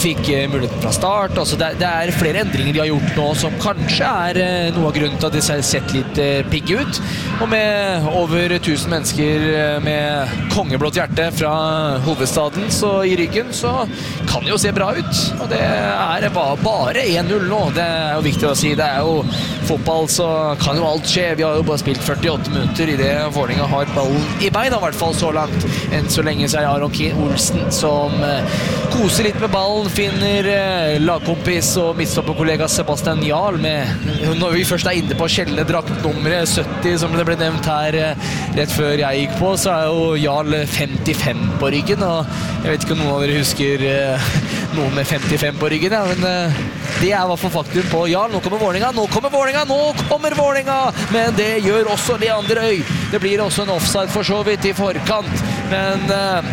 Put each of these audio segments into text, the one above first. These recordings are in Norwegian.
Fikk muligheten fra start. Altså det flere endringer de har gjort nå som kanskje noe av grunnen til at de har sett litt pigge ut. Og med over 1000 mennesker med kongeblått hjerte fra hovedstaden så i ryggen, så kan det jo se bra ut. Og det bare 1-0 nå. Det jo viktig å si. Det jo fotball, så kan jo alt skje. Vi har jo bare spilt 48 minutter i det Vålerenga har ballen i beina, i hvert fall så langt. Enn så lenge så Aron Kien Olsen som koser litt med ballen, finner lagkompis og midtstopperkollega Sebastian Jarl når vi først inne på skjellende draktnummeret 70, som det ble nevnt her rett før jeg gikk på, så jo Jarl 55 på ryggen, og jeg vet ikke om noen av dere husker noen med 55 på ryggen, ja, men det i hvert fall faktum på Jarl. Nå kommer Vålerenga, men det gjør også Leander Øy. Det blir også en offside for så vidt i forkant, men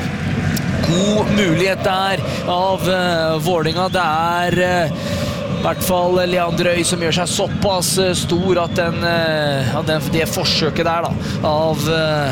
god mulighet der av Vålerenga. Det i hvert fall Leander Øy som gjør seg såpass stor at det forsøket der da, av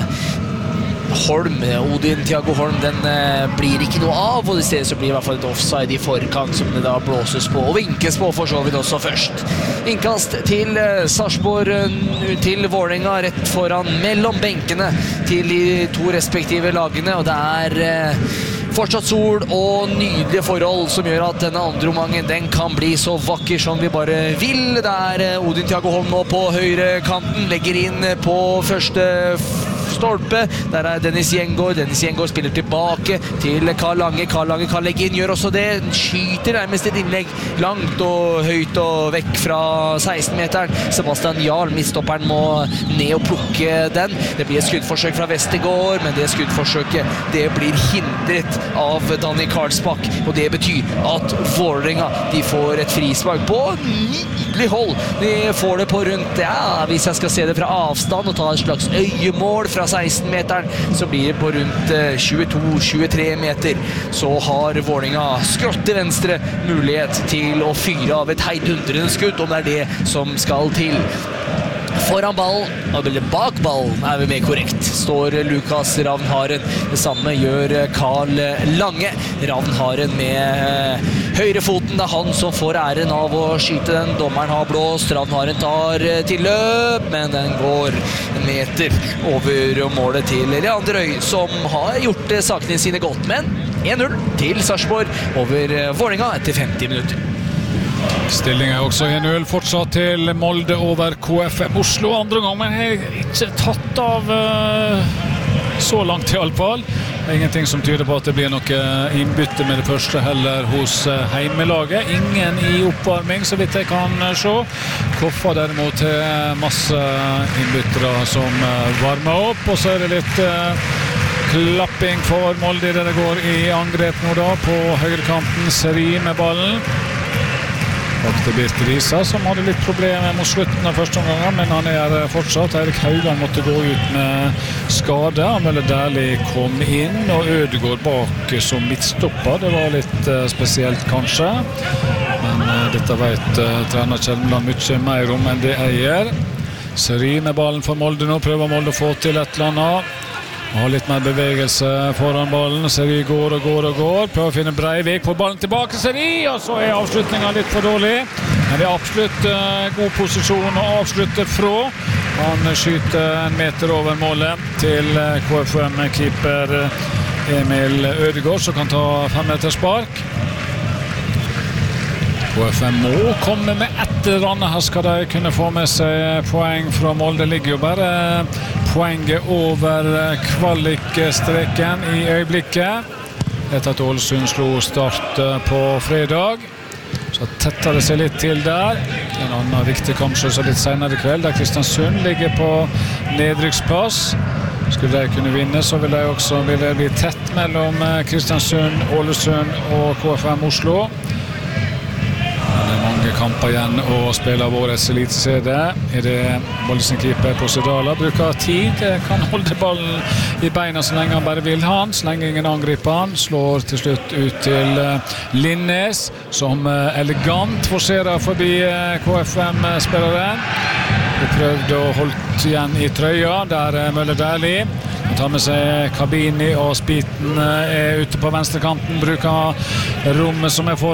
Holm, Odin Thiago Holm, den blir ikke noe av, og i stedet så blir det i hvert fall et offside i forkant som det da blåses på og vinkes på for så vidt også først. Innkast til Sarpsborg, til Vålerenga rett foran mellom benkene til de to respektive lagene, og det fortsatt sol og nydelige forhold som gjør at denne andre omgangen den kan bli så vakker som vi bare vil. Det Odin Thiago Holm nå på høyre kanten, legger inn på første stolpe. Der Dennis Gjengård. Dennis Gjengård spiller tilbake til Karl Lange. Karl Lange kan legge inn, gjør også det. Skyter nærmest et innlegg langt og høyt og vekk fra 16-meteren. Sebastian Jarl, midtstopperen, må ned og plukke den. Det blir et skuddforsøk fra Vestergaard, men det skuddforsøket det blir hindret av Danny Karlsbakk, og det betyr at Vålerenga de får et frispark på nydelig hold. De får det på rundt, hvis jeg skal se det fra avstand og ta et slags øyemål fra 16-meteren, så blir det på rundt 22-23 meter. Så har Vålerenga skrått til venstre mulighet til å fyre av et heidundrende skudd, om det det som skal til. Foran ballen, eller bak ballen vi mer korrekt, står Lukas Ravnharen. Det samme gjør Karl Lange. Ravnharen med høyrefoten, det han som får æren av å skyte den. Dommeren har blåst, Ravnharen tar til løp, men den går en meter over målet til Leander Øy, som har gjort sakene sine godt, men 1-0 til Sarpsborg over Vålerenga etter 50 minutter. Stilling også 1-0 fortsatt til Molde over KFM Oslo andre gang, men jeg har ikke tatt av så langt i alle fall. Ingenting som tyder på at det blir noe innbytte med det første heller hos heimelaget. Ingen i oppvarming, så vidt jeg kan se. Koffa derimot masse innbyttere som varmer opp, og så det litt klapping for Molde der det går i angrep nå da, på høyrekanten. Seri med ballen. Det Birk Risa som hadde litt problemer mot slutten av første omgang, men han fortsatt. Eirik Haugan måtte gå ut med skade. Mølle Dæhlie kom inn, og Ødegaard bak som midtstopper. Det var litt spesielt kanskje, men dette vet trener Kjelmeland mye mer om enn det eier. Seri med ballen for Molde nå, prøver Molde å få til et eller annet. Har litt mer bevegelse foran ballen. Seri går og går og går. Prøver å finne Breivik på ballen tilbake. Seri, og så avslutningen litt for dårlig. Men det absolutt god posisjon å avslutte fra. Han skyter en meter over målet til KFM-keeper Emil Ødegaard, som kan ta 5-meterspark. KFM må komme med et eller annet. Her skal de kunne få med seg poeng fra Molde. Ligger jo bare poenget over kvalikstreken i øyeblikket. Etter at Ålesund slo Start på fredag, så tetter det seg litt til der. En annen viktig kamp så litt senere i kveld, der Kristiansund ligger på nedrykksplass. Skulle de kunne vinne, så vil det bli tett mellom Kristiansund, Ålesund og KFM Oslo. Det mange kamper igjen å spille av årets eliteserie. Det Molde-keeper Posedala bruker tid, kan holde ballen i beina så lenge han bare vil han, så lenge ingen angriper han. Slår til slutt ut til Linnes, som elegant forserer forbi KFM-spilleren. De prøvde å holde igjen i trøya, der Mølle Dæhlie. Han tar med seg Kabini, og Spiten ute på venstrekanten, bruker rommet som for